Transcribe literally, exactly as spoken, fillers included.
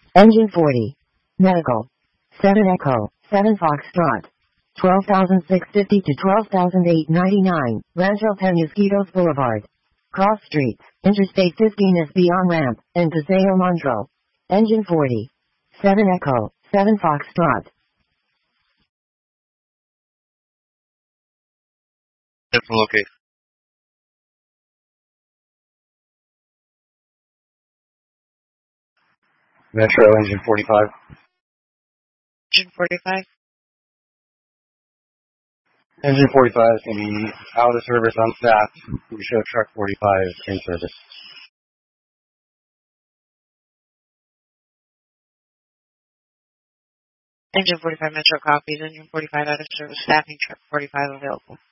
Engine forty. Medical. seven Echo, seven Foxtrot. twelve thousand six hundred fifty to twelve thousand eight hundred ninety-nine, Rancho Penasquitos Boulevard. Cross Streets, Interstate fifteen S B on ramp, and Paseo Montreux. Engine forty. seven Echo, seven Foxtrot. Okay. Metro engine forty-five. Engine forty-five. Engine forty-five is going to be out of service on staff. We show truck forty-five in service. Engine forty-five Metro copies. Engine forty-five out of service. Staffing truck forty-five available.